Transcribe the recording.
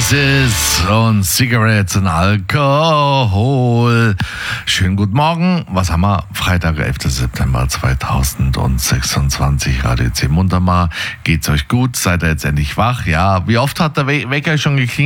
Oasis und Cigarettes und Alkohol. Schönen guten Morgen. Was haben wir? Freitag, 11. September 2026. Radio C Muntermar. Geht's euch gut? Seid ihr jetzt endlich wach? Ja. Wie oft hat der Wecker schon geklingelt?